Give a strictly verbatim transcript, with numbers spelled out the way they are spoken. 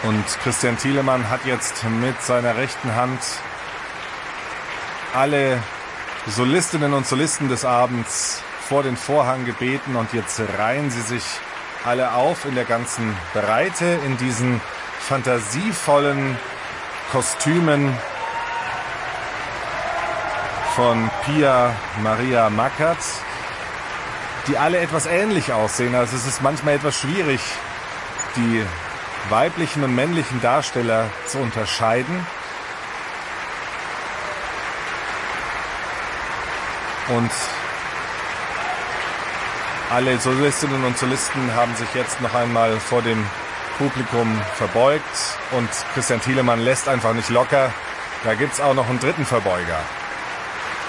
Und Christian Thielemann hat jetzt mit seiner rechten Hand alle Solistinnen und Solisten des Abends vor den Vorhang gebeten und jetzt reihen sie sich alle auf in der ganzen Breite in diesen fantasievollen Kostümen von Pia Maria Mackert, die alle etwas ähnlich aussehen. Also es ist manchmal etwas schwierig, die weiblichen und männlichen Darsteller zu unterscheiden. Und alle Solistinnen und Solisten haben sich jetzt noch einmal vor dem Publikum verbeugt und Christian Thielemann lässt einfach nicht locker. Da gibt es auch noch einen dritten Verbeuger.